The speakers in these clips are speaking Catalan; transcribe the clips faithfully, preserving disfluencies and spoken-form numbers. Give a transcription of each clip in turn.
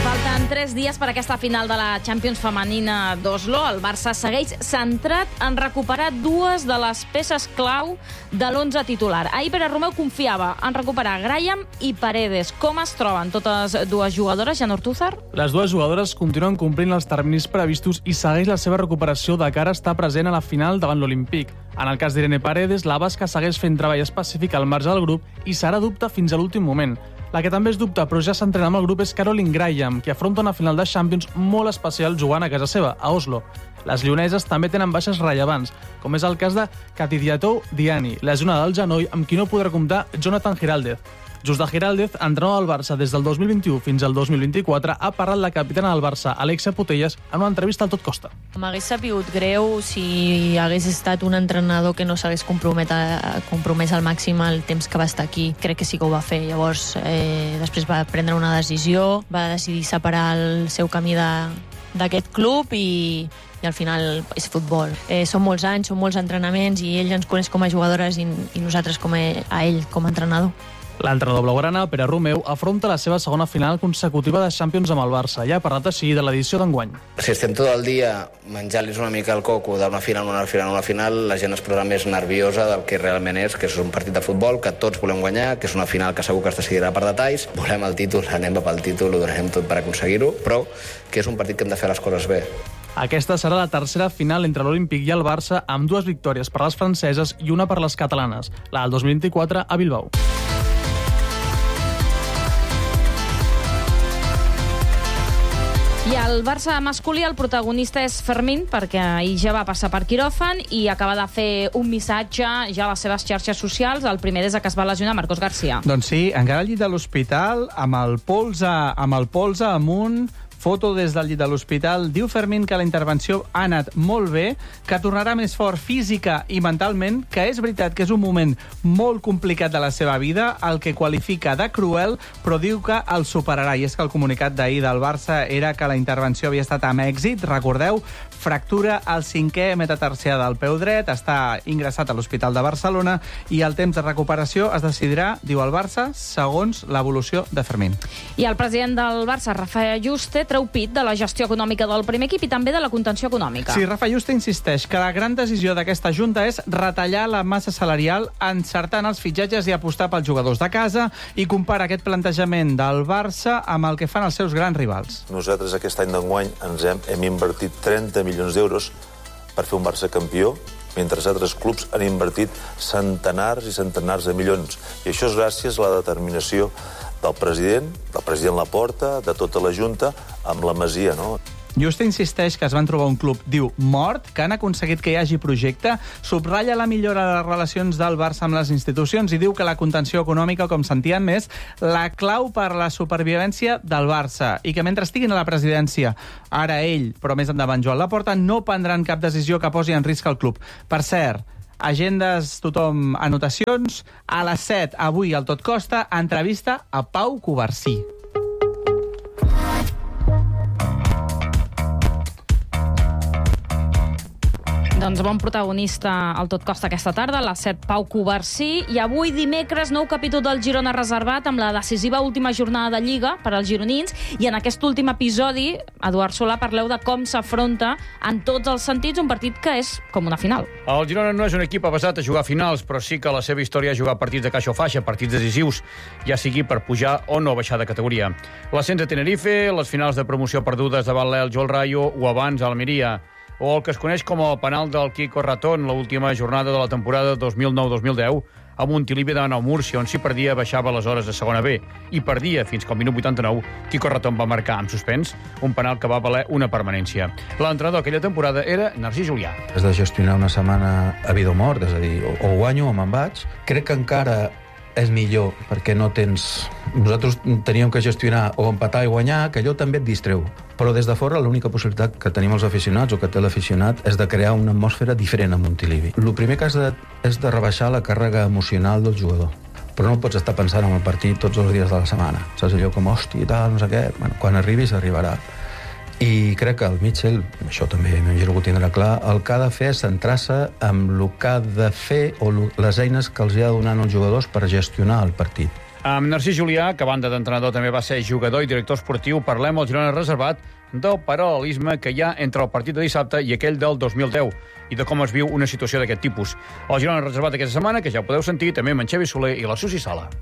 Falten tres dies per aquesta final de la Champions femenina d'Oslo. El Barça segueix centrat en recuperar dues de les peces clau de l'onze titular. Ahir Pere Romeu confiava en recuperar Graham i Paredes. Com es troben totes dues jugadores, Jan Ortúzar? Les dues jugadores continuen complint els terminis previstos i segueix la seva recuperació de cara a estar present a la final davant l'Olímpic. En el cas d'Irene Paredes, la basca segueix fent treball específic al marge del grup i serà dubte fins a l'últim moment. La que també és dubte, però ja s'entrena amb el grup, és Caroline Graham, que afronta una final de Champions molt especial jugant a casa seva, a Oslo. Les lleoneses també tenen baixes rellevants, com és el cas de Katidiatou Diani, lesionada del genoll, amb qui no podrà comptar Jonathan Giraldez. Just de Giraldez, entrenador del Barça des del dos mil vint-i-u fins al dos mil vint-i-quatre, ha parlat la capitana del Barça, Alexia Putellas, en una entrevista al Tot Costa. M'hagués sabut greu si hagués estat un entrenador que no s'hagués compromès al màxim el temps que va estar aquí. Crec que sí que ho va fer. Llavors, eh, després va prendre una decisió, va decidir separar el seu camí de, d'aquest club i, i al final és futbol. Eh, són molts anys, són molts entrenaments i ell ens coneix com a jugadores i, i nosaltres com a, a ell com a entrenador. L'entrenador blaugrana, Pere Romeu, afronta la seva segona final consecutiva de Champions amb el Barça i ha parlat així de l'edició d'enguany. Si estem tot el dia menjant-los una mica el coco d'una final, una final, una final, la gent es posa més nerviosa del que realment és, que és un partit de futbol que tots volem guanyar, que és una final que segur que es decidirà per detalls. Volem el títol, anem pel títol, ho donarem tot per aconseguir-ho, però que és un partit que hem de fer les coses bé. Aquesta serà la tercera final entre l'Olímpic i el Barça, amb dues victòries per les franceses i una per les catalanes, la del dos mil vint-i-quatre a Bilbao. I al Barça masculí el protagonista és Fermín, perquè ahir ja va passar per quiròfan i acaba de fer un missatge ja a les seves xarxes socials, el primer des que es va lesionar Marcos García. Doncs sí, encara al llit de l'hospital, amb el polze, amb el polze amunt, foto des del llit de l'hospital. Diu Fermín que la intervenció ha anat molt bé, que tornarà més fort física i mentalment, que és veritat que és un moment molt complicat de la seva vida, el que qualifica de cruel, però diu que el superarà. I és que el comunicat d'ahir del Barça era que la intervenció havia estat amb èxit. Recordeu, fractura al cinquè metatarsià del peu dret, està ingressat a l'Hospital de Barcelona i el temps de recuperació es decidirà, diu el Barça, segons l'evolució de Fermín. I el president del Barça, Rafa Juste, treu pit de la gestió econòmica del primer equip i també de la contenció econòmica. Sí, Rafa Juste insisteix que la gran decisió d'aquesta junta és retallar la massa salarial encertant els fitxatges i apostar pels jugadors de casa i compara aquest plantejament del Barça amb el que fan els seus grans rivals. Nosaltres aquest any d'enguany ens hem, hem invertit trenta milions d'euros per fer un Barça campió, mentre altres clubs han invertit centenars i centenars de milions. I això és gràcies a la determinació del president, del president Laporta, de tota la Junta, amb la Masia, no? Juste insisteix que es van trobar un club, diu, mort, que han aconseguit que hi hagi projecte, subratlla la millora de les relacions del Barça amb les institucions i diu que la contenció econòmica, com sentien més, la clau per la supervivència del Barça i que mentre estiguin a la presidència, ara ell, però més endavant Joan Laporta, no prendran cap decisió que posi en risc el club. Per cert, agendes tothom, anotacions. A les set, avui al Tot Costa, entrevista a Pau Covarsí. Doncs bon protagonista al Tot Costa aquesta tarda, a les set, Pau Covarsí. I avui, dimecres, nou capítol del Girona reservat amb la decisiva última jornada de Lliga per als gironins. I en aquest últim episodi, Eduard Solà, parleu de com s'afronta en tots els sentits un partit que és com una final. El Girona no és un equip avesat a jugar finals, però sí que la seva història és jugar partits de caixa o faixa, partits decisius, ja sigui per pujar o no baixar de categoria. L'ascens a Tenerife, les finals de promoció perdudes davant l'Elx o el Rayo, o abans a Almeria, o el que es coneix com el penal del Quico Ratón, l'última jornada de la temporada dos mil nou dos mil deu, a Montilivi davant el Múrcia, on si perdia baixava aleshores a segona B, i perdia fins que al minut vuitanta-nou Quico Ratón va marcar amb suspens un penal que va valer una permanència. L'entrenador aquella temporada era Narcís Julià. Has de gestionar una setmana a vida o mort, és a dir, o, o guanyo o me'n vaig. Crec que encara és millor, perquè no tens... Nosaltres teníem que gestionar o empatar i guanyar, que allò també et distreu. Però des de fora l'única possibilitat que tenim els aficionats o que té l'aficionat és de crear una atmosfera diferent a Montilivi. El primer que has de, és de rebaixar la càrrega emocional del jugador. Però no pots estar pensant en el partit tots els dies de la setmana. Saps allò com, hòstia, tal, no sé què... Bueno, quan arribis, arribarà. I crec que el Mitchell, això també m'imagino que ho tindrà clar, el que ha de fer és centrar-se en el que ha de fer o les eines que els ha de donar als jugadors per gestionar el partit. Amb Narcís Julià, que a banda d'entrenador també va ser jugador i director esportiu, parlem al Girona Reservat del paral·lelisme que hi ha entre el partit de dissabte i aquell del dos mil deu i de com es viu una situació d'aquest tipus. El Girona Reservat aquesta setmana, que ja ho podeu sentir, també amb en Xavi Soler i la Susi Sala.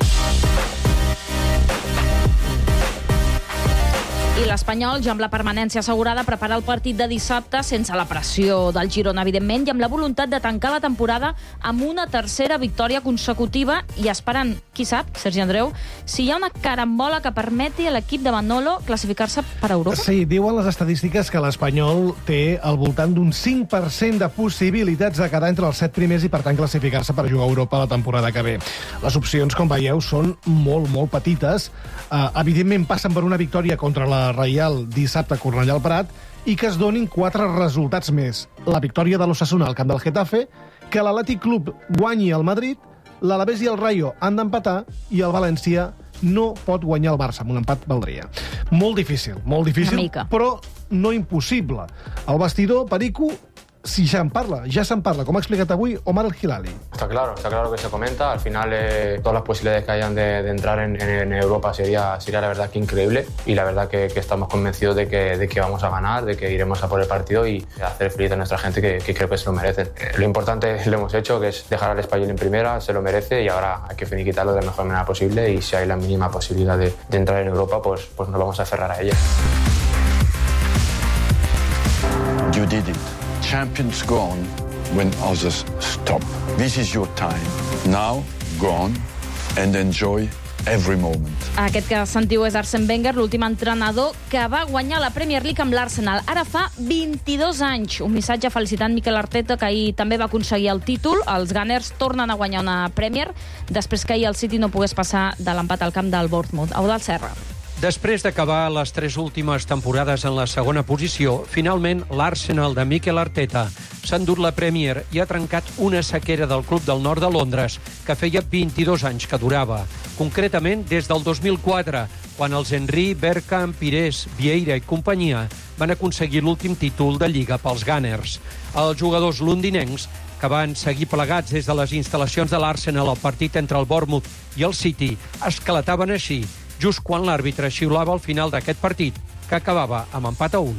I l'Espanyol, ja amb la permanència assegurada, prepara el partit de dissabte sense la pressió del Girona, evidentment, i amb la voluntat de tancar la temporada amb una tercera victòria consecutiva i esperant, qui sap, Sergi Andreu, si hi ha una carambola que permeti a l'equip de Manolo classificar-se per Europa. Sí, diuen les estadístiques que l'Espanyol té al voltant d'un cinc per cent de possibilitats de quedar entre els set primers i, per tant, classificar-se per jugar a Europa la temporada que ve. Les opcions, com veieu, són molt, molt petites. Uh, evidentment, passen per una victòria contra la Reial dissabte a Cornellà al Prat i que es donin quatre resultats més. La victòria de l'Osasuna al camp del Getafe, que l'Atlètic Club guanyi al Madrid, l'Alavés i el Rayo han d'empatar i el València no pot guanyar el Barça. Amb un empat valdria. Molt difícil, molt difícil, però no impossible. El vestidor, Perico, si ja en parla, ya se en parla, como ha explicado avui Omar El Hilali. Está claro, está claro que se comenta. Al final, eh, todas las posibilidades que hayan de, de entrar en, en, en Europa sería, sería la verdad que increíble. Y la verdad que, que estamos convencidos de que, de que vamos a ganar, de que iremos a por el partido y hacer feliz a nuestra gente, que, que creo que se lo merecen. Eh, lo importante lo hemos hecho, que es dejar al Español en primera, se lo merece y ahora hay que finiquitarlo de la mejor manera posible. Y si hay la mínima posibilidad de, de entrar en Europa, pues, pues nos vamos a aferrar a ella. You did it. Champions gone when others stop. This is your time. Now, go on and enjoy every moment. Aquest que sentiu és Arsène Wenger, l'últim entrenador que va guanyar la Premier League amb l'Arsenal. Ara fa vint-i-dos anys. Un missatge felicitant Mikel Arteta, que ahir també va aconseguir el títol. Els Gunners tornen a guanyar una Premier després que ahir el City no pogués passar de l'empat al camp del Bournemouth. Eudald Serra. Després d'acabar les tres últimes temporades en la segona posició, finalment l'Arsenal de Mikel Arteta s'ha endut la Premier i ha trencat una sequera del club del nord de Londres que feia vint-i-dos anys que durava. Concretament des del dos mil quatre, quan els Henry, Bergkamp, Pires, Vieira i companyia van aconseguir l'últim títol de Lliga pels Gunners. Els jugadors londinencs, que van seguir plegats des de les instal·lacions de l'Arsenal al partit entre el Bournemouth i el City, esclataven així, just quan l'àrbitre xiulava al final d'aquest partit, que acabava amb empat a un.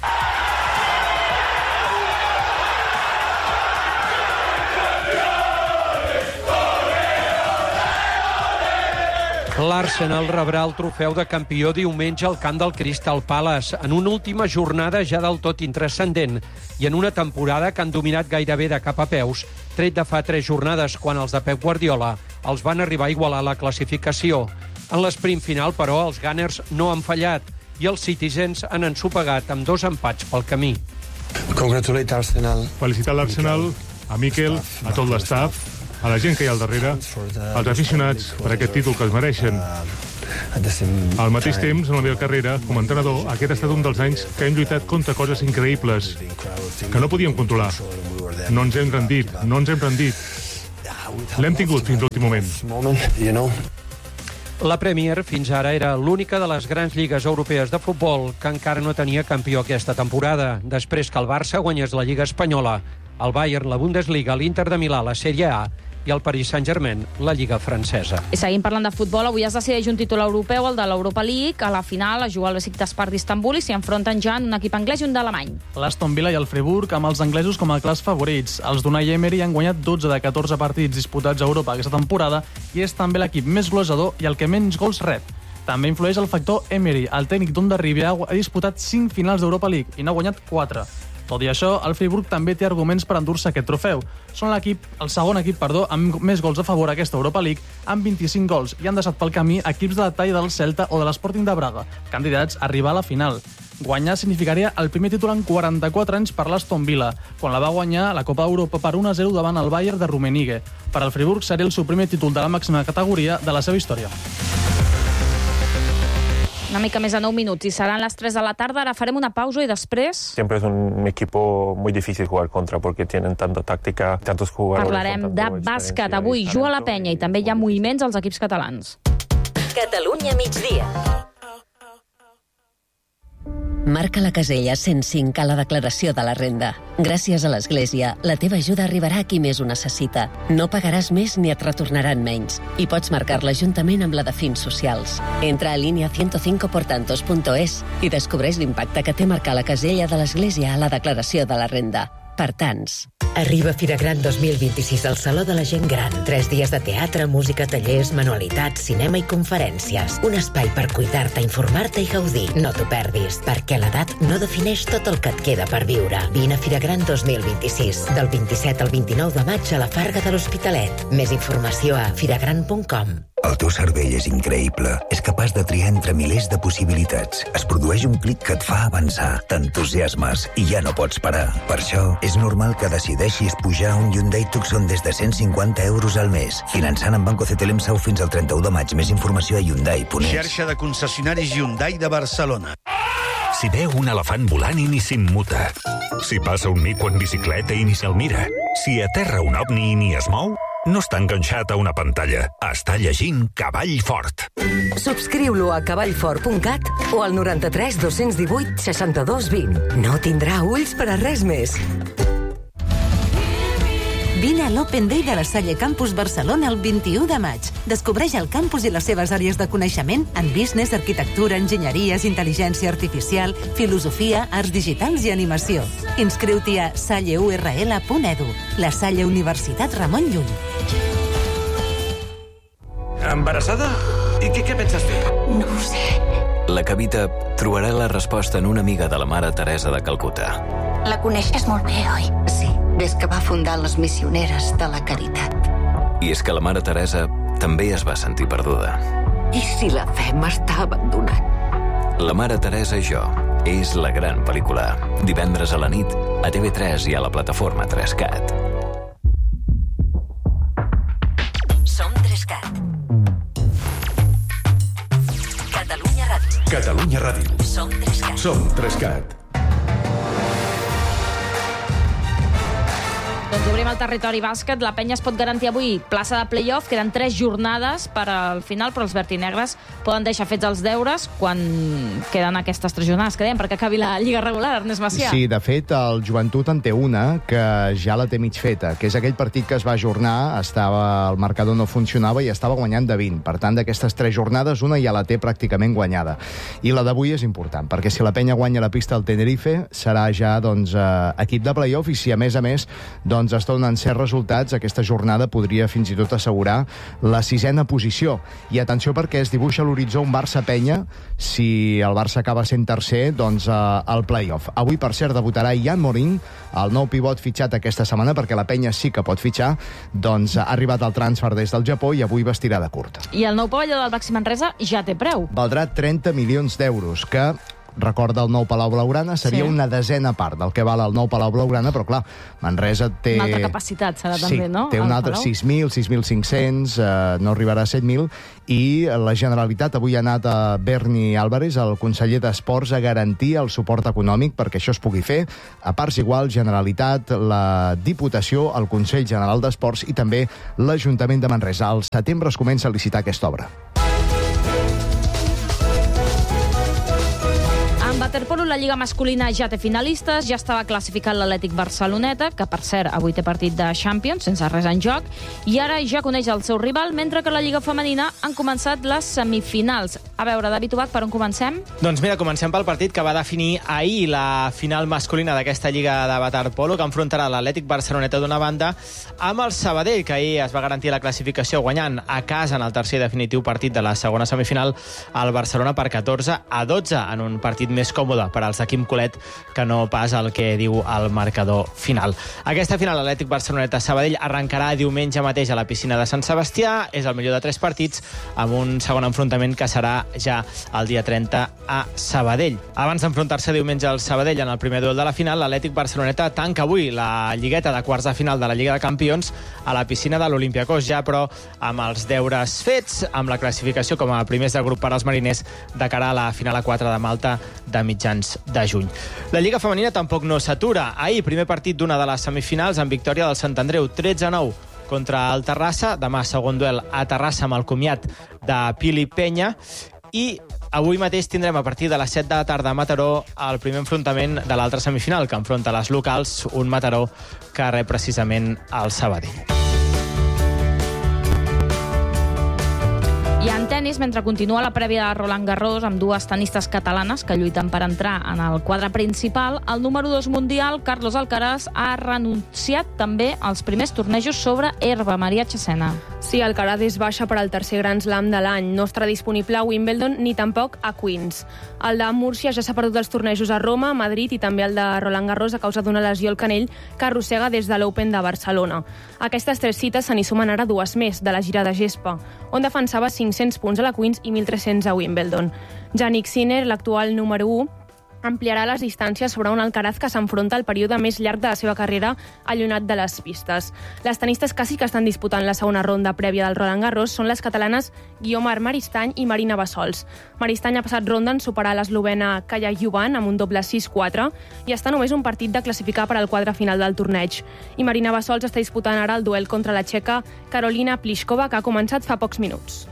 L'Arsenal rebrà el trofeu de campió diumenge al camp del Crystal Palace, en una última jornada ja del tot intranscendent i en una temporada que han dominat gairebé de cap a peus, tret de fa tres jornades, quan els de Pep Guardiola els van arribar a igualar la classificació. En l'esprint final, però, els Gunners no han fallat i els Citizens han ensopegat amb dos empats pel camí. Congratulate Arsenal. Felicitar l'Arsenal, a Mikel, a tot l'estaf, a la gent que hi ha al darrere, als aficionats per aquest títol que es mereixen. Al mateix temps, en la meva carrera, com a entrenador, aquest ha estat un dels anys que hem lluitat contra coses increïbles, que no podíem controlar. No ens hem rendit, no ens hem rendit. L'hem tingut fins l'últim moment. La Premier fins ara era l'única de les grans lligues europees de futbol que encara no tenia campió aquesta temporada, després que el Barça guanyés la Lliga Espanyola, el Bayern la Bundesliga, l'Inter de Milà la Sèrie A i el Paris Saint-Germain la Lliga francesa. I seguim parlant de futbol. Avui es decideix un títol europeu, el de l'Europa League. A la final es juga el Besiktas d'Istanbul i s'hi enfronten ja en un equip anglès i un d'alemany. L'Aston Villa i el Freiburg, amb els anglesos com a clars favorits. Els d'Unai Emery han guanyat dotze de catorze partits disputats a Europa aquesta temporada i és també l'equip més golejador i el que menys gols rep. També influeix el factor Emery. El tècnic d'Onda Ribia ha disputat cinc finals d'Europa League i n'ha guanyat quatre. Tot i això, el Freiburg també té arguments per endur-se aquest trofeu. Són l'equip, el segon equip, perdó, amb més gols a favor a aquesta Europa League, amb vint-i-cinc gols, i han deixat pel camí equips de la talla del Celta o de l'Sporting de Braga, candidats a arribar a la final. Guanyar significaria el primer títol en quaranta-quatre anys per l'Aston Villa, quan la va guanyar la Copa d'Europa per un a zero davant el Bayern de Rummenigge. Per al Freiburg seria el seu primer títol de la màxima categoria de la seva història. Una mica més de nou minuts i seran les tres de la tarda. Ara farem una pausa i després... Siempre es un equipo muy difícil jugar contra porque tienen tanta táctica, tantos jugadores... Parlarem de bàsquet avui. Juga a la Penya i també hi ha moviments als equips catalans. Catalunya migdia. Marca la casella cent cinc a la declaració de la renda. Gràcies a l'Església, la teva ajuda arribarà a qui més ho necessita. No pagaràs més ni et retornaran menys. I pots marcar-la juntament amb la de fins socials. Entra a línia cent cinc por tantos punto es i descobreix l'impacte que té marcar la casella de l'Església a la declaració de la renda. Per tants. Arriba Fira Gran dos mil vint-i-sis al Saló de la Gent Gran. Tres dies de teatre, música, tallers, manualitats, cinema i conferències. Un espai per cuidar-te, informar-te i gaudir. No t'ho perdis, perquè l'edat no defineix tot el que et queda per viure. Vine a Fira Gran dos mil vint-i-sis, del vint-i-set al vint-i-nou de maig a la Farga de l'Hospitalet. Més informació a firagran punt com. El teu cervell és increïble. És capaç de triar entre milers de possibilitats. Es produeix un clic que et fa avançar. T'entusiasmes i ja no pots parar. Per això, és normal que decideixis pujar un Hyundai Tucson des de cent cinquanta euros al mes. Finançant amb Banco C T L M S A U fins al trenta-u de maig. Més informació a Hyundai punt es. Xarxa de concessionaris Hyundai de Barcelona. Si veu un elefant volant i ni s'immuta. Si passa un mico en bicicleta i ni se'l mira. Si aterra un ovni i ni es mou, no està enganxat a una pantalla. Està llegint Cavall Fort. Subscriu-lo a cavallfort punt cat o al noranta-tres dos-cents divuit seixanta-dos vint. No tindrà ulls per a res més. Vine a l'Open Day de la Salle Campus Barcelona el vint-i-u de maig. Descobreix el campus i les seves àrees de coneixement en business, arquitectura, enginyeries, intel·ligència artificial, filosofia, arts digitals i animació. Inscriu-t'hi a salle u erre ele punt edu. La Salle Universitat Ramon Llull. Embarassada? I què, què penses fer? No ho sé. La Cavita trobarà la resposta en una amiga de la Mare Teresa de Calcuta. La coneixes molt bé, oi? Sí, des que va fundar les Missioneres de la Caritat. I és que la Mare Teresa també es va sentir perduda. I si la fe m'està abandonant? La Mare Teresa i jo és la gran pel·lícula. Divendres a la nit, a T V tres i a la plataforma tres cat. Som tres cat. Catalunya Ràdio. Catalunya Ràdio. Som tres cat. Som tres cat. Doncs obrim el territori bàsquet. La penya es pot garantir avui plaça de play-off. Queden tres jornades per al final, però els vertinegres poden deixar fets els deures quan queden aquestes tres jornades que dèiem, perquè acabi la Lliga regular, Ernest Macià. Sí, de fet, el Joventut en té una que ja la té mig feta, que és aquell partit que es va ajornar, estava, el marcador no funcionava i estava guanyant de vint. Per tant, d'aquestes tres jornades, una ja la té pràcticament guanyada. I la d'avui és important, perquè si la penya guanya la pista al Tenerife, serà ja doncs, eh, equip de play-off, i si a més a més doncs, es donen certs resultats, aquesta jornada podria fins i tot assegurar la sisena posició. I atenció, perquè es dibuixa a l'horitzó un Barça-Penya, si el Barça acaba sent tercer, doncs eh, al play-off. Avui, per cert, debutarà Jan Morín, el nou pivot fitxat aquesta setmana, perquè la Penya sí que pot fitxar, doncs ha arribat al transfer des del Japó i avui vestirà de curt. I el nou pavelló del Baxi Manresa ja té preu. Valdrà trenta milions d'euros, que recorda el nou Palau Blaugrana, seria sí. una desena part del que val el nou Palau Blaugrana, però clar, Manresa té... Una altra capacitat serà sí, també, no? té un altre sis mil, sis mil cinc-cents, eh, no arribarà a set mil, i la Generalitat avui ha anat a Berni Álvarez, el conseller d'Esports, a garantir el suport econòmic perquè això es pugui fer. A parts igual, Generalitat, la Diputació, el Consell General d'Esports i també l'Ajuntament de Manresa. Al setembre es comença a licitar aquesta obra. En waterpolo, la Lliga masculina ja té finalistes, ja estava classificat l'Atlètic Barceloneta, que per cert avui té partit de Champions, sense res en joc, i ara ja coneix el seu rival, mentre que la Lliga femenina han començat les semifinals. A veure, David Ubach, per on comencem? Doncs mira, comencem pel partit que va definir ahir la final masculina d'aquesta Lliga de waterpolo, que enfrontarà l'Atlètic Barceloneta d'una banda amb el Sabadell, que ahir es va garantir la classificació guanyant a casa en el tercer i definitiu partit de la segona semifinal al Barcelona per catorze a dotze, en un partit més còmode per al Quim Colet que no pas el que diu el marcador final. Aquesta final, l'Atlètic Barceloneta-Sabadell, arrencarà diumenge mateix a la piscina de Sant Sebastià. És el millor de tres partits, amb un segon enfrontament que serà ja el dia trenta a Sabadell. Abans d'enfrontar-se diumenge al Sabadell en el primer duel de la final, l'Atlètic Barceloneta tanca avui la lligueta de quarts de final de la Lliga de Campions a la piscina de l'Olympiacos, ja però amb els deures fets, amb la classificació com a primers de grup per als mariners de cara a la final a quatre de Malta de mitjans de juny. La Lliga femenina tampoc no s'atura. Ahir, primer partit d'una de les semifinals amb victòria del Sant Andreu, tretze a nou contra el Terrassa. Demà, segon duel a Terrassa amb el comiat de Pili Penya. I avui mateix tindrem a partir de les set de la tarda a Mataró el primer enfrontament de l'altra semifinal, que enfronta les locals, un Mataró que rep precisament el Sabadell. I en tennis, mentre continua la prèvia de Roland Garros amb dues tenistes catalanes que lluiten per entrar en el quadre principal, el número dos mundial, Carlos Alcaraz, ha renunciat també als primers tornejos sobre herba. Maria Chesena. Sí, Alcaraz és baixa per al tercer Grand Slam de l'any. No estarà disponible a Wimbledon ni tampoc a Queens. El de Múrcia ja s'ha perdut els tornejos a Roma, a Madrid i també el de Roland Garros a causa d'una lesió al canell que arrossega des de l'Open de Barcelona. Aquestes tres cites se n'hi sumen ara dues més, de la gira de gespa, on defensava cinc-cents punts a la Queens i mil tres-cents a Wimbledon. Jannik Sinner, l'actual número u, ampliarà les distàncies sobre un Alcaraz que s'enfronta al període més llarg de la seva carrera allunyat de les pistes. Les tenistes que sí que estan disputant la segona ronda prèvia del Roland Garros són les catalanes Guiomar Maristany i Marina Bassols. Maristany ha passat ronda en superar l'eslovena Kaja Juvan amb un doble sis quatre i està només un partit de classificar per al quadre final del torneig. I Marina Bassols està disputant ara el duel contra la txeca Karolina Pliskova, que ha començat fa pocs minuts.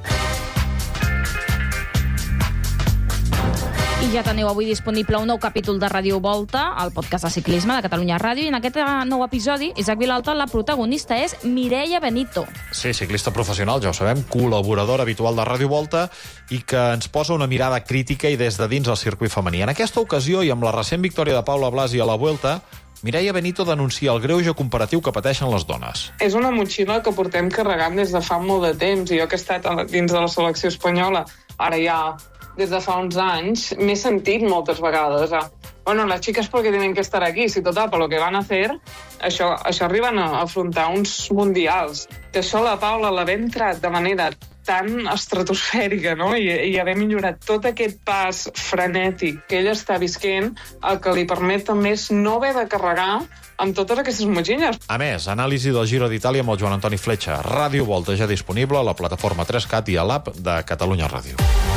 I ja teniu avui disponible un nou capítol de Ràdio Volta, el podcast de ciclisme de Catalunya Ràdio, i en aquest nou episodi, Isaac Vilalta, la protagonista és Mireia Benito. Sí, ciclista professional, ja ho sabem, col·laboradora habitual de Ràdio Volta i que ens posa una mirada crítica i des de dins al circuit femení. En aquesta ocasió, i amb la recent victòria de Paula Blasi a la Vuelta, Mireia Benito denuncia el greuge comparatiu que pateixen les dones. És una motxilla que portem carregant des de fa molt de temps, i jo que he estat dins de la selecció espanyola, ara ja des de fa uns anys, m'he sentit moltes vegades. Bueno, las chicas porque tienen que estar aquí, si total, per lo que van a hacer, això, això arriben a afrontar uns mundials. Que això la Paula l'ha entrat de manera tan estratosfèrica, no? I, i haver millorat tot aquest pas frenètic que ella està visquent, el que li permet també és no haver de carregar amb totes aquestes motxilles. A més, anàlisi del Giro d'Itàlia amb el Joan Antoni Fletxa. Ràdio Volta ja disponible a la plataforma tres cat i a l'app de Catalunya Ràdio.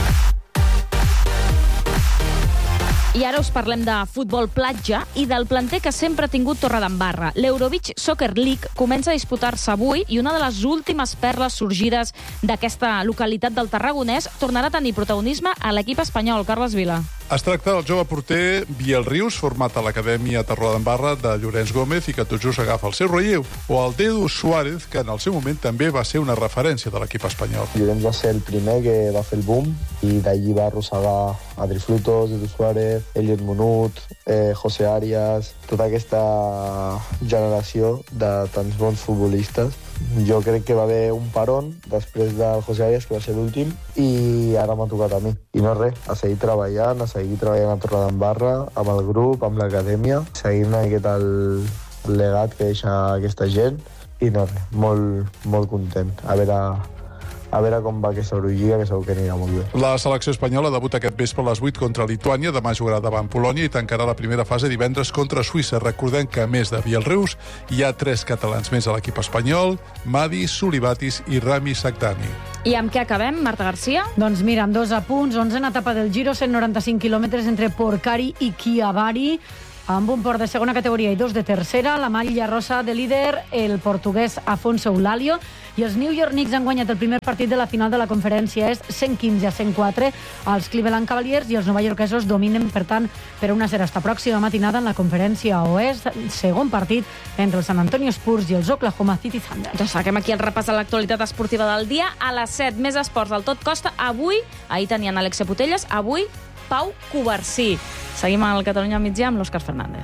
I ara us parlem de futbol platja i del planter que sempre ha tingut Torredembarra. L'Eurobeach Soccer League comença a disputar-se avui i una de les últimes perles sorgides d'aquesta localitat del Tarragonès tornarà a tenir protagonisme a l'equip espanyol. Carles Vila. Es tracta del jove porter Biel Rius, format a l'Acadèmia Torredembarra de Llorenç Gómez i que tot just agafa el seu relleu, o el Dedu Suárez, que en el seu moment també va ser una referència de l'equip espanyol. Llorenç va ser el primer que va fer el boom i d'allí va arrossegar Adri Frutos, Dedu Suárez, Elliot Munut, eh, José Arias, tota aquesta generació de tants bons futbolistes. Jo crec que va haver un parón després del José Arias, que va ser l'últim, i ara m'ha tocat a mi. I no res, a seguir treballant, a seguir treballant a Torredembarra, amb el grup, amb l'acadèmia, seguint una miqueta el legat que deixa aquesta gent, i no res, molt, molt content. A veure, a veure com va aquesta Eurolliga, que segur que anirà molt bé. La selecció espanyola debuta aquest vespre a les vuit contra Lituània, demà jugarà davant Polònia i tancarà la primera fase divendres contra Suïssa. Recordem que, a més de Biel Rius, hi ha tres catalans més a l'equip espanyol: Madi, Sulibatis i Rami Sagdani. I amb què acabem, Marta Garcia? Doncs mira, amb dos apunts. Onzena etapa del Giro, cent noranta-cinc quilòmetres entre Porcari i Chiavari, amb un port de segona categoria i dos de tercera. La malla rosa de líder, el portuguès Afonso Eulalio, i els New York Knicks han guanyat el primer partit de la final de la conferència est, cent quinze a cent quatre. Els Cleveland Cavaliers i els novaiorquesos dominen, per tant, per una serà esta pròxima matinada en la conferència oest, segon partit entre els San Antonio Spurs i els Oklahoma City Thunder. Ja saquem aquí el repàs de l'actualitat esportiva del dia. A les set, més esports al Tot Costa. Avui, ahir tenien Alexia Putelles, avui Pau Covarsí. Seguim al Catalunya al migdia amb l'Òscar Fernández.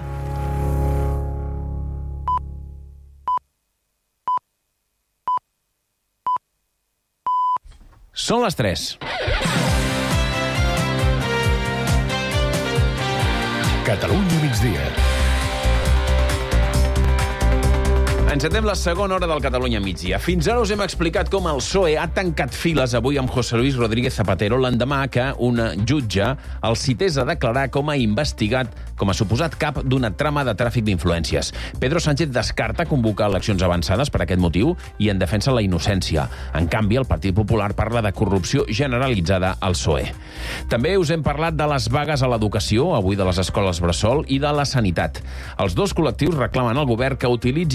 Són les tres. Catalunya migdia. Encetem la segona hora del Catalunya migdia. Fins ara us hem explicat com el P S O E ha tancat files avui amb José Luis Rodríguez Zapatero l'endemà que un jutge el cités a declarar com a investigat com a suposat cap d'una trama de tràfic d'influències. Pedro Sánchez descarta convocar eleccions avançades per aquest motiu i en defensa la innocència. En canvi, el Partit Popular parla de corrupció generalitzada al P S O E. També us hem parlat de les vagues a l'educació, avui de les escoles bressol, i de la sanitat. Els dos col·lectius reclamen al govern que utilitzi els pressupostos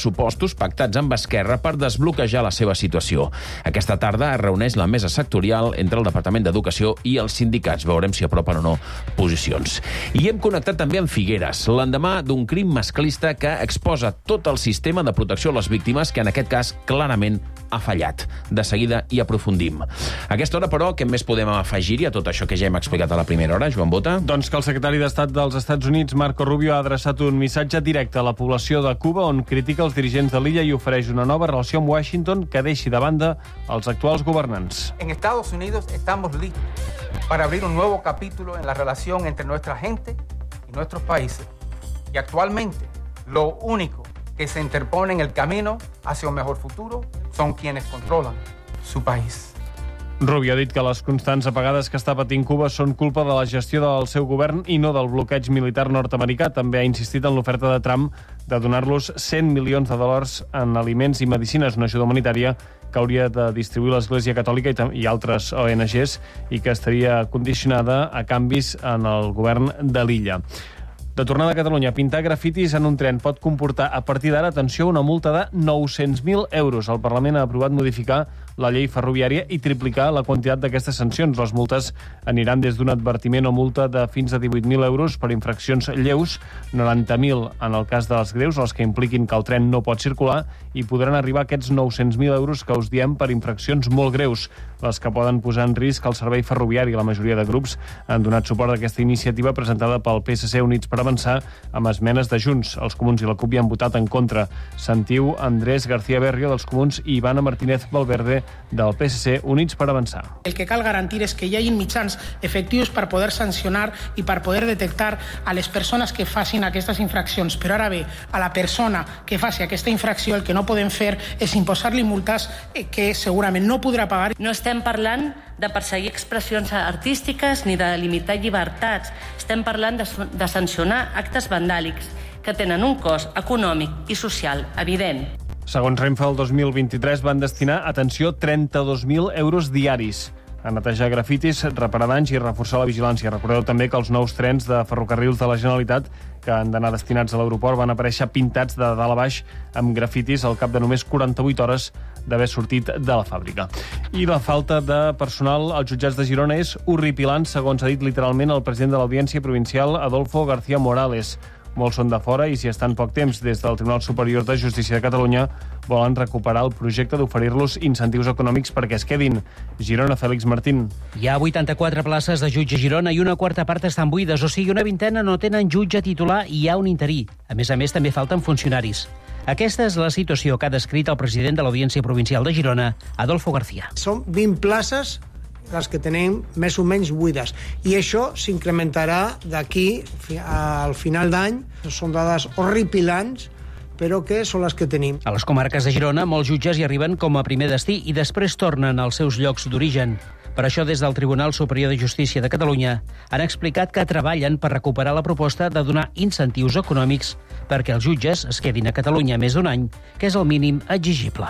pressupostos pactats amb Esquerra per desbloquejar la seva situació. Aquesta tarda es reuneix la mesa sectorial entre el Departament d'Educació i els sindicats. Veurem si apropen o no posicions. I hem connectat també amb Figueres, l'endemà d'un crim masclista que exposa tot el sistema de protecció a les víctimes, que en aquest cas clarament ha fallat. De seguida hi aprofundim. A aquesta hora, però, què més podem afegir-hi a tot això que ja hem explicat a la primera hora, Joan Bota? Doncs que el secretari d'Estat dels Estats Units, Marco Rubio, ha adreçat un missatge directe a la població de Cuba on critica els dirigents de l'illa i ofereix una nova relació amb Washington que deixi de banda els actuals governants. En Estados Unidos estamos listos para abrir un nuevo capítulo en la relación entre nuestra gente y nuestros países. Y actualmente, lo único que se interpone en el camino hacia un mejor futuro son quienes controlan su país. Rubio ha dit que les constants apagades que està patint Cuba són culpa de la gestió del seu govern i no del bloqueig militar nord-americà. També ha insistit en l'oferta de Trump de donar-los cent milions de dòlars en aliments i medicines, una ajuda humanitària que hauria de distribuir l'Església Catòlica i, i altres O N Ges i que estaria condicionada a canvis en el govern de l'illa. De tornada a Catalunya, pintar grafitis en un tren pot comportar, a partir d'ara, atenció, una multa de nou-cents mil euros. El Parlament ha aprovat modificar la llei ferroviària i triplicar la quantitat d'aquestes sancions. Les multes aniran des d'un advertiment o multa de fins a divuit mil euros per infraccions lleus, noranta mil en el cas de les greus, els que impliquin que el tren no pot circular, i podran arribar aquests nou-cents mil euros que us diem per infraccions molt greus, les que poden posar en risc el servei ferroviari. La majoria de grups han donat suport a aquesta iniciativa presentada pel P S C Units per Avançar amb esmenes de Junts. Els Comuns i la CUP hi han votat en contra. Sentiu Andrés García Berrio dels Comuns i Ivana Martínez Valverde del P S C Units per Avançar. El que cal garantir és que hi hagi mitjans efectius per poder sancionar i per poder detectar a les persones que facin aquestes infraccions. Però ara bé, a la persona que faci aquesta infracció el que no podem fer és imposar-li multes que segurament no podrà pagar. No estem parlant de perseguir expressions artístiques ni de limitar llibertats. Estem parlant de, de sancionar actes vandàlics que tenen un cost econòmic i social evident. Segons Renfe, el dos mil vint-i-tres van destinar, atenció, trenta-dos mil euros diaris a netejar grafitis, reparar danys i reforçar la vigilància. Recordeu també que els nous trens de ferrocarrils de la Generalitat que han d'anar destinats a l'aeroport van aparèixer pintats de dalt a baix amb grafitis al cap de només quaranta-vuit hores d'haver sortit de la fàbrica. I la falta de personal als jutjats de Girona és horripilant, segons ha dit literalment el president de l'Audiència Provincial, Adolfo García Morales. Molts són de fora i si estan poc temps des del Tribunal Superior de Justícia de Catalunya volen recuperar el projecte d'oferir-los incentius econòmics perquè es quedin. Girona, Fèlix Martín. Hi ha vuitanta-quatre places de jutge a Girona i una quarta part estan buides, o sigui, una vintena no tenen jutge titular i hi ha un interí. A més a més, també falten funcionaris. Aquesta és la situació que ha descrit el president de l'Audiència Provincial de Girona, Adolfo García. Són vint places les que tenim més o menys buides. I això s'incrementarà d'aquí al final d'any. Són dades horripilants, però que són les que tenim. A les comarques de Girona, molts jutges hi arriben com a primer destí i després tornen als seus llocs d'origen. Per això, des del Tribunal Superior de Justícia de Catalunya han explicat que treballen per recuperar la proposta de donar incentius econòmics perquè els jutges es quedin a Catalunya més d'un any, que és el mínim exigible.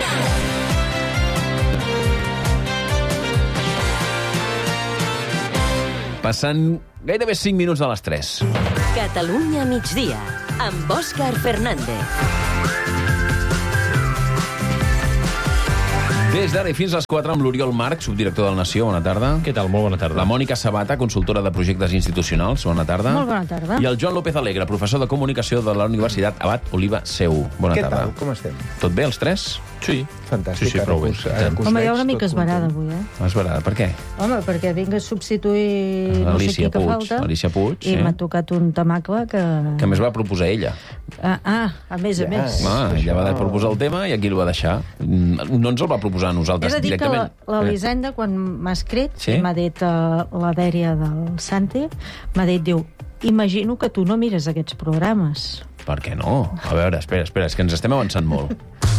Passant gairebé cinc minuts a les tres. Catalunya migdia, amb Òscar Fernández. Des d'ara i fins a les quatre amb l'Oriol Marc, subdirector del Nació. Bona tarda. Què tal? Molt bona tarda. La Mònica Sabata, consultora de projectes institucionals. Bona tarda. Molt bona tarda. I el Joan López Alegre, professor de comunicació de la Universitat Abat Oliva Seu. Bona Què tarda. tal? Com estem? Tot bé, els tres? Sí. Fantàstic. Sí, sí, prou bé. Us, ara que us Home, hi ha veig, una mica tot esverada content. avui, eh? Esverada, per què? Home, perquè vinc a substituir no sé Alicia qui que Puig, falta. Alicia Puig, I sí. m'ha tocat un tamacle que... Que més va proposar ella. Ah, ah a més a més. Ah, ella va proposar el tema i aquí el va deixar. No ens el va proposar a He nosaltres de dir que directament. la- l'Elisenda, quan m'ha escrit, Sí? m'ha dit uh, la dèria del Santi, m'ha dit, diu, imagino que tu no mires aquests programes. Per què no? A veure, espera, espera, és que ens estem avançant molt.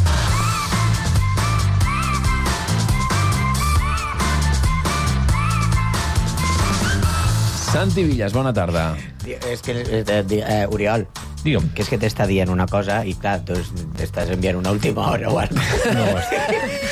Santi Villas, bona tarda. És que, eh, eh, Oriol, Digue'm. que és que t'està dient una cosa i, clar, tu t'estàs enviant una última hora o alguna cosa. No,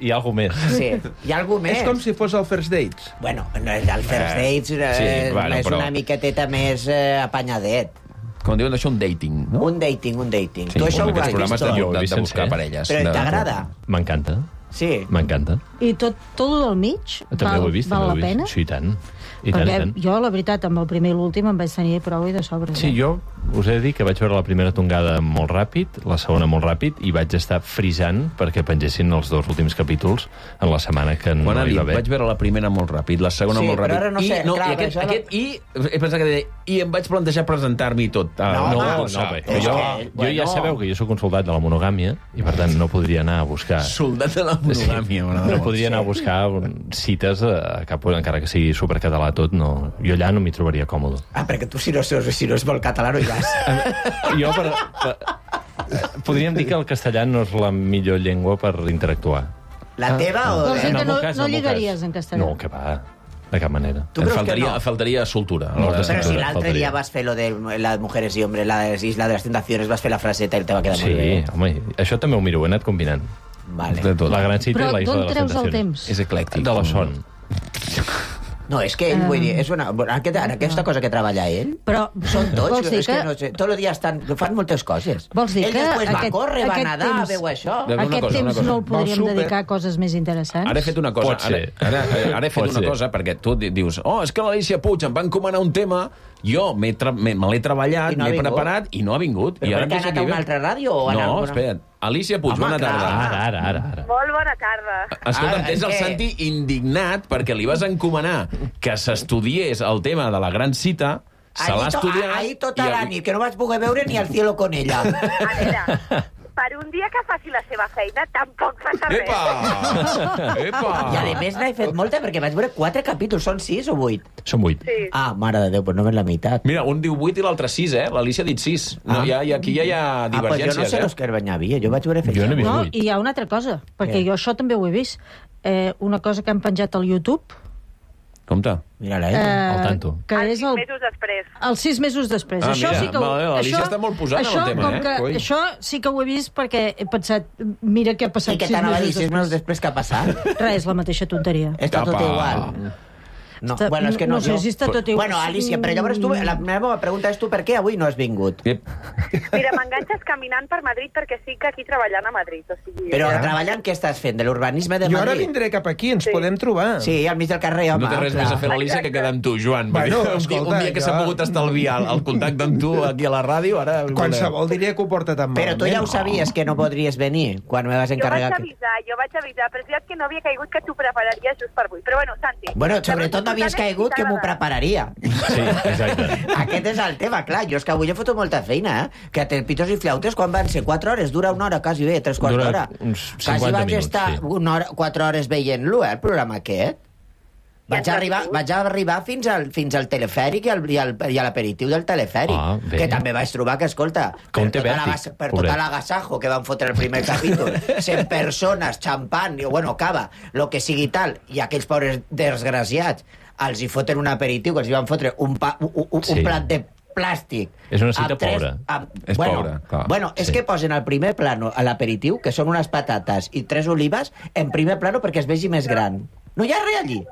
hi ha alguna més. Sí, hi ha alguna més. És com si fos el First Dates. Bueno, no, el First Dates eh, Sí, bueno, és però- una miqueteta més eh, apanyadet. Com diuen això, un dating, no? Un dating, un dating. Sí, tu això com ho has aquests programes vist de, tot? de, Jo ho he de, vist de buscar sencer. parelles. Però de- t'agrada? M'encanta. Sí. M'encanta. I tot, tot el del mig També val, ho he vist, val també ho la he pena? vist. Sí, i tant. I tant, Perquè i tant. jo, la veritat, amb el primer i l'últim em vaig tenir prou i de sobre. Sí, jo us he de dir que vaig veure la primera tongada molt ràpid, la segona molt ràpid, i vaig estar frisant perquè pengessin els dos últims capítols en la setmana que no Quan hi va haver. vaig veure la primera molt ràpid, la segona Sí, molt però ràpid. ara no sé, I, no, clar, i aquest, això no- aquest, i, he pensat que deia, i em vaig plantejar presentar-m'hi tot. Ah, No, no, tot no, sap. bé, jo, jo ja sabeu que jo sóc un soldat de la monogàmia i, per tant, no podria anar a buscar... Soldat de la monogàmia, m'agrada no molt. podria anar a buscar cites a cap, encara que sigui supercatalà tot, no. Jo allà no m'hi trobaria còmode. Ah, perquè tu, si no, si no és molt català, no hi vas. Jo, per, per, podríem dir que el castellà no és la millor llengua per interactuar. La teva o... Vols dir En que el no, meu cas, no en el meu lligaries cas. en castellà? No, que va, de cap manera. Tu creus que faltaria, no? faltaria soltura. Molta Però si soltura, l'altre faltaria. dia vas fer lo de las mujeres y hombres, la isla de las tentaciones, vas fer la fraseta i te va quedar Sí, molt bé. home, això també ho miro, ho he anat combinant. Vale. De tot. La gran cita Però i la isla d'on de les treus el tentacions. temps? És eclèctic. De la son. No, és que ell, vull dir, és una, en, aquest, en aquesta cosa que treballa ell, Però són tots, vols dir és que, que- no sé, tot el dia estan, fan moltes coses. Vols dir ell que després va aquest- córrer, va aquest nedar, temps- veu això. Una Aquest cosa, una temps cosa. no el Va podríem súper. dedicar a coses més interessants? Ara he fet una cosa. Pot ser. Ara, ara, ara he fet Pot una ser. cosa, perquè tu di- dius, oh, és que l'Alicia Puig em va encomanar un tema, jo m'he tra me, me l'he treballat, I no ha m'he vingut. preparat i no ha vingut. Però I ara per què ha em anat a deixa una aquí. altra ràdio o ha anat a No, una- espera't. Alicia Puig, Home, bona clar. tarda. Ara, ara, ara. ara. Molt bona tarda. Escolta'm, Ah, tens és el que- Santi indignat perquè li vas encomanar que s'estudiés el tema de la gran cita, se l'ha Ahir to- estudiat... ahir tota i- la nit, que no vaig poder veure ni el cielo con ella. A veure, per un dia que faci la seva feina, tampoc passa res. Epa! Epa! I a més n'he fet molta perquè vaig veure quatre capítols, són sis o vuit? Són vuit. Sí. Ah, mare de Déu, pues no ves la meitat. Mira, un diu vuit i l'altre sis, eh? L'Alicia ha dit sis. No, Ah. ja, ja, aquí ja hi ha Ah, pues jo divergències, no sé eh? los que hi havia, jo vaig veure Jo n'he vist No, vuit. i hi ha una altra cosa, perquè Què? jo això també ho he vist. Eh, una cosa que han penjat al YouTube, Compte. Mira-la, eh, eh? Al tanto. que Els és sis el, mesos després. els sis mesos després. Ah, això mira, sí que ho, vale, l'Alicia això, està molt posada en el això, tema, com eh? que, Coi. això sí que ho he vist perquè he pensat, mira què ha passat I què sis t'anava a dir mesos sis mesos després. després que ha passat? Res, la mateixa tonteria. Està tot Apa. igual. No, Està- bueno, és que no, no sé jo... si està tot igual. Bueno, Alicia, però llavors tu, la meva pregunta és tu per què avui no has vingut? Ep. Mira, m'enganxes caminant per Madrid perquè sí que aquí treballant a Madrid. O sigui, Però eh, treballant què estàs fent? De l'urbanisme de Jo ara Madrid? vindré cap aquí, ens Sí. podem trobar. Sí, al mig del carrer, home. No té res clar. més a fer l'Alicia que quedar amb tu, Joan. Bueno, Perquè un, dia, un escolta, dia que s'ha jo- pogut estalviar el, el contacte amb tu aquí a la ràdio, ara... Qualsevol diria que ho porta tan Però tu ja ho sabies que no podries venir quan me vas jo vaig encarregar... que- avisar, jo vaig avisar, però és veritat que no havia caigut que t'ho prepararies just per avui. Però bueno, Santi... Bueno, la sobretot cosa havies important és caigut si que m'ho t'agrada. prepararia. Sí, exacte. Aquest és el tema, clar. Jo és que avui he fotut molta feina, eh? Que té pitos i flautes, quan van ser quatre hores? Dura una hora, quasi bé, tres quarts Dura d'hora. uns Quasi cinquanta vaig minuts, estar sí. una hora, quatre hores veient-lo, eh, el programa aquest. Vaig Ja arribar, saps tu. vaig arribar fins al, fins al telefèric i, al, i, al, i a l'aperitiu del telefèric, Ah, bé. que també vaig trobar que, escolta, Com per té tota, vèrtic, l'agas- per pobret. tota l'agasajo que van fotre el primer capítol, cent persones, xampant, i, bueno, cava, lo que sigui tal, i aquells pobres desgraciats els hi foten un aperitiu, que els hi van fotre un, pa, un, un, un Sí. plat de plàstic. És una cita amb tres- pobra. Amb, És bueno, pobra, clar. Bueno, és Sí. que posen al primer plano a l'aperitiu, que són unes patates i tres olives, en primer plano perquè es vegi més gran. No hi ha res allí.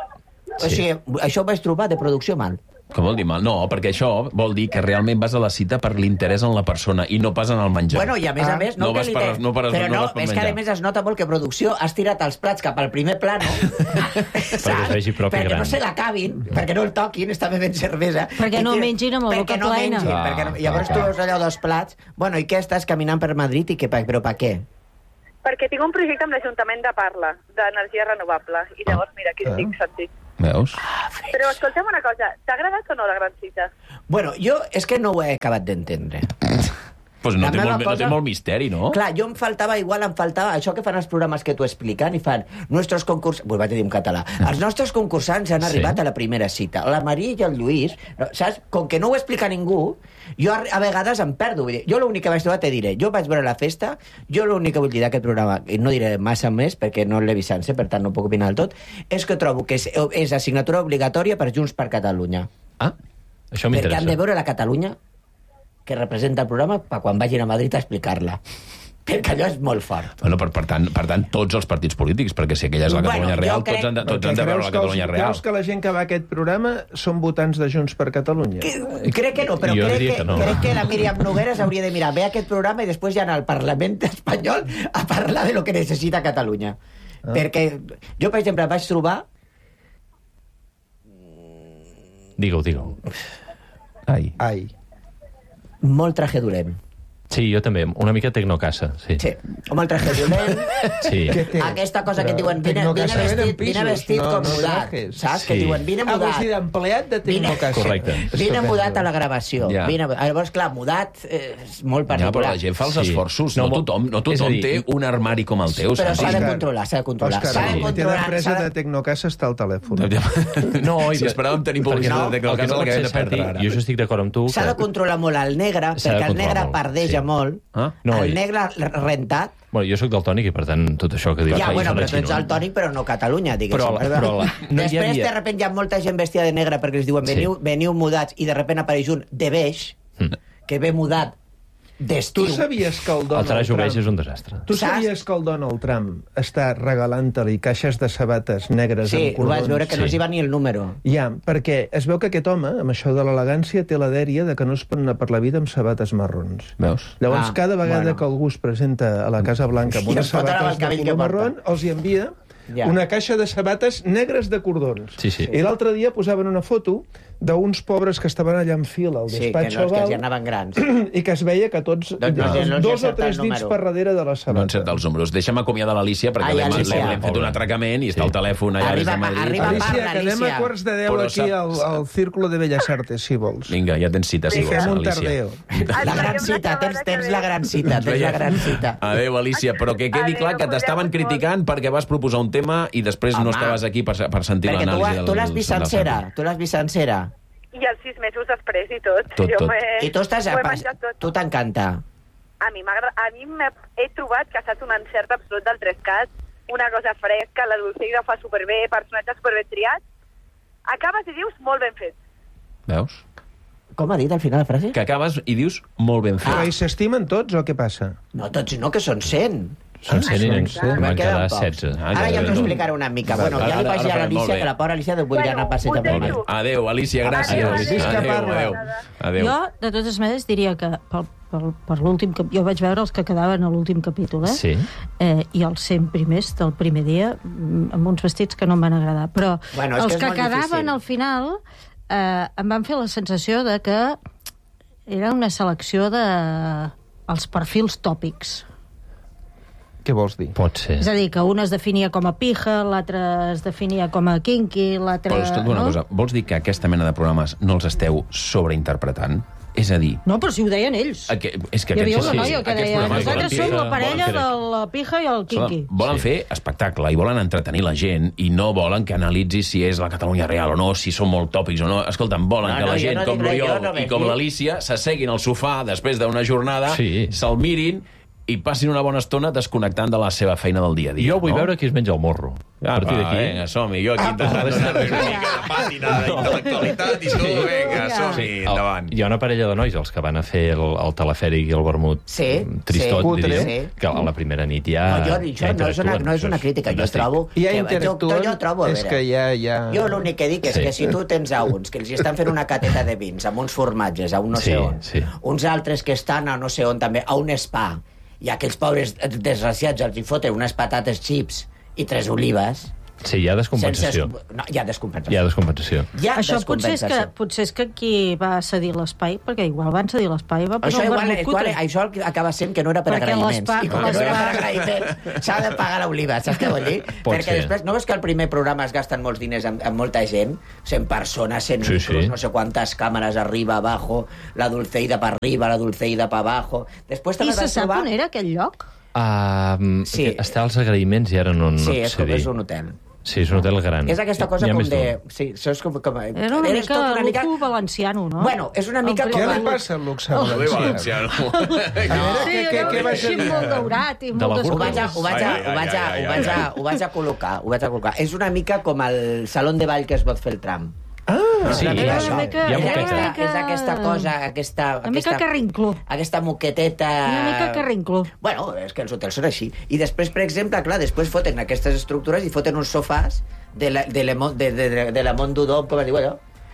O Sí. sigui, això ho vaig trobar de producció mal. Com vol dir mal? No, perquè això vol dir que realment vas a la cita per l'interès en la persona i no pas en el menjar. Bueno, i a més a més... no que vas li per, té- no per, Però no, no, vas per és que menjar. a més es nota molt que producció has tirat els plats cap al primer plano Perquè es vegi propi perquè gran. no se l'acabin, perquè no el toquin, està bevent cervesa. Perquè I no tira- mengin amb la boca perquè no plena. mengin, Ah, perquè no... Llavors clar, tu veus allò dos plats... Bueno, i què estàs caminant per Madrid i què, pa- però per què? Perquè tinc un projecte amb l'Ajuntament de Parla, d'energia renovable. I llavors, mira, aquí estic, Santi. Veus? Però escolta'm una cosa, t'ha agradat o no la gran cita? Bueno, jo és que no ho he acabat d'entendre. Pues no, La té meva molt, no té cosa- molt misteri, no? Clar, jo em faltava, igual em faltava això que fan els programes que t'ho expliquen i fan nostres concursants, pues vaig a dir en català, els nostres concursants han Sí. arribat a la primera cita. La Maria i el Lluís, no, saps? Com que no ho explica ningú, jo a, a vegades em perdo. Vull dir, jo l'únic que vaig trobar, te diré, jo vaig veure la festa, jo l'únic que vull dir d'aquest programa, i no diré massa més perquè no l'he vist sencer, per tant no puc opinar del tot, és que trobo que és, és assignatura obligatòria per Junts per Catalunya. Ah, això Perquè m'interessa. han de veure la Catalunya que representa el programa per quan vagin a Madrid a explicar-la. Perquè allò és molt fort. Bueno, per, per, tant, per tant, tots els partits polítics, perquè si aquella és la Bueno, Catalunya jo real, crec- tots han de, tots Perquè han de veure creus la que els- Catalunya real. Creus que la gent que va a aquest programa són votants de Junts per Catalunya? Crec que no, però Jo crec diria que, que no. crec que la Míriam Nogueras hauria de mirar bé aquest programa i després ja anar al Parlament espanyol a parlar de lo que necessita Catalunya. Ah. Perquè jo, per exemple, vaig trobar Digue-ho, digue-ho. Ai. Ai. Molt traje dolent. Sí, jo també. Una mica tecnocasa, sí. Sí, com el traje dolent. Sí. Aquesta cosa que et diuen, vine, vine vestit, vine vestit no, com no mudat, trajes. Saps? Sí. Que et diuen, vine mudat. Ah, vols dir d'empleat de tecnocasa. Correcte. Vine mudat a la gravació. Ja. Vine, llavors, clar, mudat eh, és molt Ja, particular. però la gent fa els Sí. esforços. No, No tothom, no tothom dir- té un armari com el teu. Però s'ha de Santi. controlar, s'ha de controlar. Òscar, S'ha de el comitè controlar. d'empresa s'ha de Tecnocasa està al telèfon. No, si esperàvem tenir publicitat de Tecnocasa, l'acabem de perdre ara. Jo això estic d'acord amb tu. S'ha de controlar molt el negre, S'ha de perquè el negre controlar molt, pardeja sí. molt. Ah? No, el i- negre rentat. Bueno, jo sóc del tònic i, per tant, tot això que dius... Ja, ai, bueno, sona però tu ets xino. el tònic, però no Catalunya, diguéssim. Però la- però la- no hi Després, havia- de repente, hi ha molta gent vestida de negre perquè els diuen, veniu, veniu mudats, i de repente apareix un de beix, que ve mudat d'estiu. Tu sabies que el El Donald traje Trump... beix és un desastre. Tu sabies que el Donald Trump està regalant-li caixes de sabates negres Sí, amb ho cordons? vaig veure que no Sí. s'hi va ni el número. Ja, perquè es veu que aquest home, amb això de l'elegància, té la dèria de que no es pot anar per la vida amb sabates marrons. Veus? Llavors, Ah, cada vegada bueno. que algú es presenta a la Casa Blanca amb I unes es fotrà sabates el cabell de que color porta. marrón, els hi envia Ja. una caixa de sabates negres de cordons. Sí, sí. I l'altre dia posaven una foto d'uns pobres que estaven allà en fila al Sí, que despatx no, és que oval ja anaven grans. i que es veia que tots, Doncs no, no, no dos o encerta tres el dits número. per darrere de la No sabata. encerta els números. Deixa'm acomiadar l'Alícia, perquè Ai, l'hem Alicia. l'hem fet un atracament i està al telèfon allà des de Arriba, Madrid. arriba, Alicia, parla, que anem Alicia. a quarts de deu Però aquí sap- al, al Círculo de Belles Artes, si vols. Vinga, ja tens cita, si I vols, fem un Alicia. tardeo. La gran cita, tens, tens la gran cita, tens la gran cita. Adéu, Alicia, però que quedi Adéu, clar que t'estaven cuideu-vos criticant perquè vas proposar un tema i després no Home. estaves aquí per, per sentir Perquè tu, l'anàlisi del... tu l'has vist del sencera, Santi. tu l'has vist sencera. I els sis mesos després i tot. Tot, jo tot. m'he- I tu estàs... m'ho he A, menjat tot. tu t'encanta. A mi m'agrada, a mi m'he he trobat que ha estat un encert absolut del Trescat, una cosa fresca, la Dulceida fa superbé, personatges superbé triats. Acabes i dius molt ben fet. Veus? Com ha dit al final la frase? Que acabes i dius molt ben fet. Però i s'estimen tots o què passa? No, tots no, que són cent. Són cent i en són van Queden quedar pocs. setze. Ah, Ara ja ja us ho veurem. explicaré una mica. Bueno, ja Ara- li vaig ara dir a farem, molt l'Alicia, bé. que la pobra Alicia voldria Bueno, anar a passeig us amb ell. deixo. Adéu, Alicia, gràcies. Adéu, Alicia, que Adéu, parla. adéu. Adéu. Jo, de totes maneres, diria que pel, pel, per l'últim cap... jo vaig veure els que quedaven a l'últim capítol, eh? Sí. Eh, i els cent primers del primer dia, mm, amb uns vestits que no em van agradar. Però Bueno, és els que és que molt quedaven difícil. al final eh, em van fer la sensació de que era una selecció de els perfils tòpics. Què vols dir? Pot ser. És a dir, que un es definia com a pija, l'altre es definia com a kinky, l'altre... Però escolta una no? cosa, vols dir que aquesta mena de programes no els esteu sobreinterpretant? És a dir, No, però si ho deien ells. que, és que Hi havia aquests, una noia que aquests deia programes volen nosaltres fer- som la parella volen de fer- la pija i el kinky. Volen fer espectacle i volen entretenir la gent i no volen que analitzi si és la Catalunya real o no, si són molt tòpics o no. Escolta'm, volen No, que no, la jo gent no com dic res, l'Oriol jo no i vaig com dir. l'Alicia s'asseguin al sofà després d'una jornada, Sí. se'l mirin i passin una bona estona desconnectant de la seva feina del dia a dia. Jo vull no? veure qui es menja el morro. Ah, A partir va, d'aquí... vinga, som-hi. Jo aquí intentant donar-li una mica de pàtina d'intel·lectualitat i tu, vinga, som-hi, endavant. Hi ha una parella de nois, els que van a fer el, el telefèric i el vermut Sí, tristot, sí. diríem, Sí. que a la primera nit ja... No, jo, ja això no és una, interactuen. no és una Això crítica, jo fantàstic. trobo... Ja que- interactuen, jo, jo trobo, a és veure, que ja... ja... Jo l'únic que dic és Sí. que si tu tens a uns que els hi estan fent una cateta de vins amb uns formatges a un no Sí, sé on, sí. uns altres que estan a no sé on també, a un spa, i aquells pobres desgraciats els hi foten unes patates chips i tres olives... Sí, hi ha descompensació. Sense... No, hi ha descompensació. Hi ha descompensació. Hi ha Això potser és, que, descompensació. potser és que qui va cedir l'espai, perquè igual van cedir l'espai, va Això, posar un igual, vermut igual, cutre. això acaba sent que no era per Perquè agraïments. l'espa- I com que no era per l'espa- agraïments, s'ha de pagar l'oliva, saps què vull dir? Pot Perquè ser. després, no ves que al primer programa es gasten molts diners amb, amb molta gent? cent persones, cent Sí, micros, sí. no sé quantes càmeres arriba, abajo, la Dulceida per arriba, la Dulceida per abajo... Després I també se vas sap trobar... on era aquell lloc? Uh, Sí. sí. Està als agraïments i ara no, no Sí, et és, sé com, dir. és un hotel. Sí, és un hotel gran. És aquesta cosa N'hi ha com més de... d'un. Sí, això és com... com Era una eres mica tot una mica... lujo valenciano, no? Bueno, és una mica El com... Què primer- li passa al luxe Oh. valencià? Valenciano. A veure, Sí, què, què, era què un vas així dir? molt daurat i De molt la Ho Burgos. vaig, a, ho, vaig a, Ai, ho, vaig a, ai, ai, ho, vaig a, ai. ho vaig a col·locar, ho vaig a col·locar. És una mica com el saló de ball que es pot fer el tram. Ah, Sí, una mica Era això. una mica- Hi ha és, moqueta. aquesta, una mica- és aquesta cosa, aquesta... Una mica aquesta, carrincló. aquesta moqueteta... Una mica carrincló. Bueno, és que els hotels són així. I després, per exemple, clar, després foten aquestes estructures i foten uns sofàs de la, de la, Mon- de, de, de, de la Mont d'Udom, com es diu allò?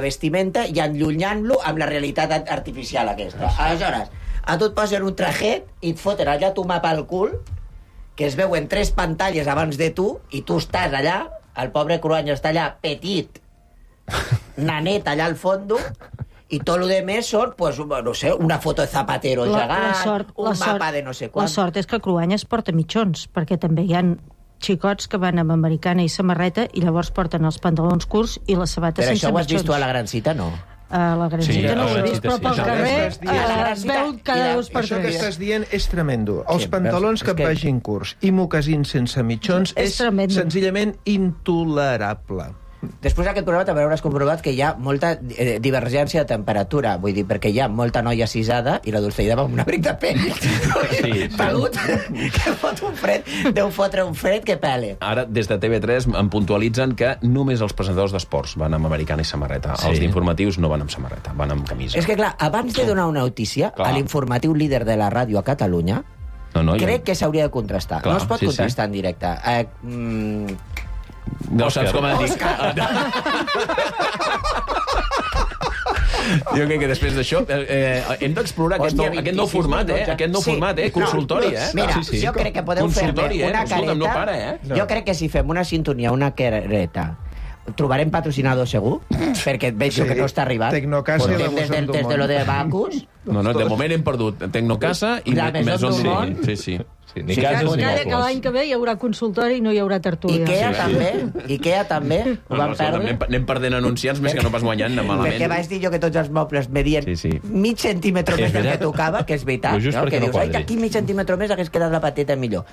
la vestimenta i enllunyant-lo amb la realitat artificial aquesta. Aleshores, a tu et posen un trajet i et foten allà tu mapa al cul que es veuen tres pantalles abans de tu, i tu estàs allà, el pobre Cruanyes està allà, petit, nanet allà al fondo, i tot el de més són, pues, no sé, una foto de Zapatero La- gegant, la sort- un la mapa sort- de no sé La quan. sort és que Cruanyes porta mitjons, perquè també hi ha xicots que van amb americana i samarreta i llavors porten els pantalons curts i les sabates Però sense això ho has mitjons. vist tu a la Gran Cita, no? A la Gran Sí, Cita a no la ho he Gran vist, Cita però sí. pel Això carrer que estàs dient- eh, es veu cada dos per Això que tres. estàs dient és tremendo. Els Sí, pantalons veus? que et És que- vagin curts i mocasins sense mitjons És és, tremendo. senzillament intolerable. Després d'aquest programa també hauràs comprovat que hi ha molta eh, divergència de temperatura, vull dir, perquè hi ha molta noia cisada i la Dulceida va amb un abric de pell. Sí, sí. Pelut, que fot un fred, deu fotre un fred que pele. Ara, des de T V tres, em puntualitzen que només els presentadors d'esports van amb americana i samarreta. Sí. Els d'informatius no van amb samarreta, van amb camisa. És que, clar, abans de donar una notícia, Clar. a l'informatiu líder de la ràdio a Catalunya, No, no, crec que s'hauria de contrastar. Clar, no es pot sí, contrastar en directe. Eh, mm, No saps com et dic. Jo crec que després d'això eh, eh, hem d'explorar aquest, nou, aquest nou format, eh? Aquest nou Sí. format, eh? Consultori, eh? Mira, Sí, sí. jo crec que podeu fer Consultori, eh? una Escolta'm, careta... no para, eh? Jo crec que si fem una sintonia, una careta, trobarem patrocinador segur, perquè et veig Sí. que no està arribant. Tecnocasa i la Portem des, Maison de, des de lo de Bacus. No, no, de moment hem perdut Tecnocasa i La Maison Maison Dumont. Dumont. Sí, sí. Sí, ni Sí, cases clar, ni Cada, que l'any mobles. que ve hi haurà consultori i no hi haurà tertúlia. Ikea Sí, també, Ikea també, ho No, van no, escolta, perdre. anem, anem perdent anunciants més que no pas guanyant malament. Perquè vaig dir jo que tots els mobles medien Sí, sí. mig centímetre És més del que veritat. tocava, que és veritat. Però just no? perquè Que no dius, ai, quadri. aquí mig centímetre més hagués quedat la pateta millor.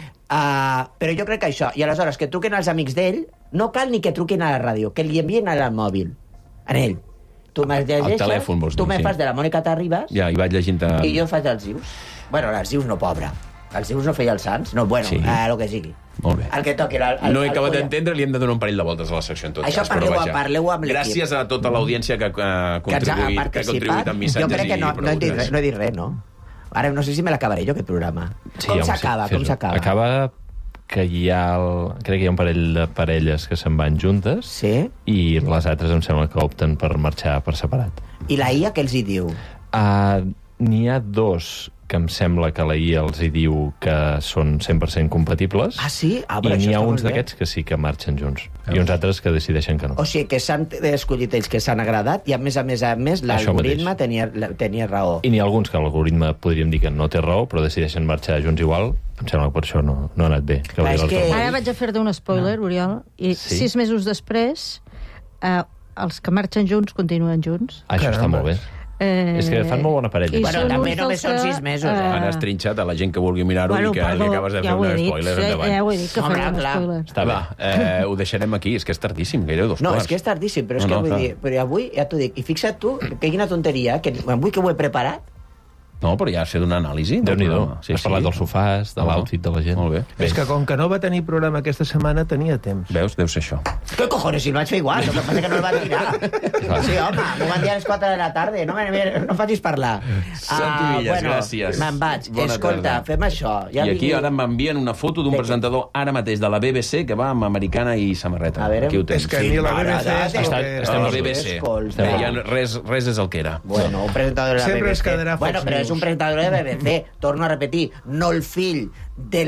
Uh, però jo crec que això, i aleshores que truquen els amics d'ell, no cal ni que truquin a la ràdio, que li envien al mòbil, a ell. Tu me'ls llegeixes, telèfon, vols tu dir, me sí. fas de la Mònica Terribas Ja, i vaig llegint... A... i jo faig dels Zius. Bueno, els Zius no, pobra. Els Zius no feia els sants. No, bueno, Sí. eh, el que sigui. Molt bé. El que toqui. El, el, No he el acabat collar. d'entendre, li hem de donar un parell de voltes a la secció en tot Això cas. però parleu- vaja. parleu amb l'equip. Gràcies a tota l'audiència que, que ha Que ens ha contribuït, que ha participat. contribuït amb Jo missatges crec que no, i no, he dit, preguntes. res- no he dit res, no? Ara no sé si me l'acabaré jo, aquest programa. Sí, com home, s'acaba? sí, Com fes-ho. s'acaba? Acaba que hi ha... El... Crec que hi ha un parell de parelles que se'n van juntes sí? i les altres em sembla que opten per marxar per separat. I la I A què els hi diu? Uh, N'hi ha dos que em sembla que la I A els hi diu que són cent per cent compatibles. Ah, sí? Ah, però I això n'hi ha està uns molt bé. d'aquests que sí que marxen junts. I uns altres que decideixen que no. O sigui, que s'han escollit ells que s'han agradat i, a més a més, a més, Això l'algoritme tenia, tenia raó. I n'hi ha alguns que l'algoritme podríem dir que no té raó, però decideixen marxar junts igual. Em sembla que per això no, no ha anat bé. Que hauria d'altre motiu. Ara vaig a fer-te un spoiler, no. Oriol, i Sí? sis mesos després eh, els que marxen junts continuen junts. Això està molt bé. Eh, És que fan molt bona parella. i Bueno, són també uns només dels són que, sis mesos, eh? Han estrinxat a la gent que vulgui mirar-ho Bueno, i que perdó, li acabes de ja fer ho he un dit, spoiler ja- endavant. ja ho he dit, que Home, faré un clar. spoiler. Està bé. Eh, ho deixarem aquí, és que és tardíssim, gairebé dos No, quarts. és que és tardíssim, però és No, que no, vull clar. dir... Però avui, ja t'ho dic, i fixa't tu, que quina tonteria, que avui que ho he preparat, No, però ja sé donar anàlisi. del Déu-n'hi-do. programa. Has parlat dels sofàs, de No. l'outfit de la gent. Molt bé. És que com que no va tenir programa aquesta setmana, tenia temps. Veus? Deu ser això. què cojones, si el vaig fer igual, el que passa és que no el van tirar. Sí, home, m'ho van dir a les quatre de la tarda, no, me, no em facis parlar. Santi Villas, bueno, gràcies. Me'n vaig. Bona Escolta, tarda. fem això. Ja I aquí vingui- ara m'envien una foto d'un presentador ara mateix de la B B C que va amb americana i samarreta. A veure, aquí ho tens. és que ni la B B C és el Està, que- està a la Escolta. B B C. Escolta. Deien, res, res és el que era. Bueno, un presentador de la Sempre B B C. es quedarà Fox Bueno, però News. és un presentador de B B C. Torno a repetir, no el fill de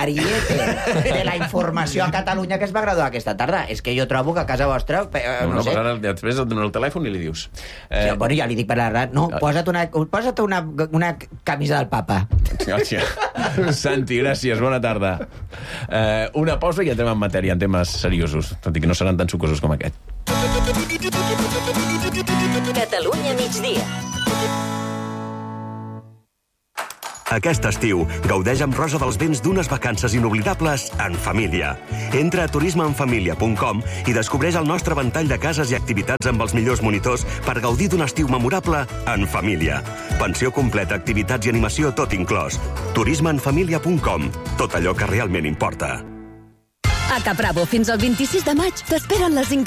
l'ariete de la informació a Catalunya que es va graduar aquesta tarda. És que jo trobo que a casa vostra... eh, No, No, no, sé. però ara després et donen el telèfon i li dius... Eh, sí, bueno, ja li dic per la ràdio. No, posa't una, posa't una, una camisa del papa. Gràcies. Santi, gràcies, bona tarda. Eh, una pausa i entrem en matèria, en temes seriosos, tot i que no seran tan sucosos com aquest. Catalunya migdia. Aquest estiu, gaudeix amb Rosa dels Vents d'unes vacances inoblidables en família. Entra a turisme en família punt com i descobreix el nostre ventall de cases i activitats amb els millors monitors per gaudir d'un estiu memorable en família. Pensió completa, activitats i animació, tot inclòs. turisme en família punt com. Tot allò que realment importa. A Capravo, fins al vint-i-sis de maig, t'esperen les